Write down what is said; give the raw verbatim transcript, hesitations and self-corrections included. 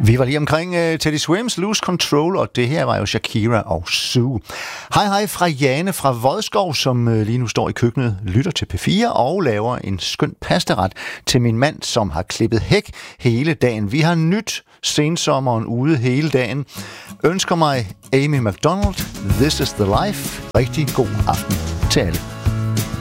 Vi var lige omkring uh, Teddy Swims Lose Control, og det her var jo Shakira og Sue. Hej hej fra Jane fra Vodskov, som uh, lige nu står i køkkenet, lytter til P fire og laver en skøn pastaret til min mand, som har klippet hæk hele dagen. Vi har nyt sensommeren ude hele dagen. Ønsker mig Amy McDonald, This is the Life. Rigtig god aften til alle.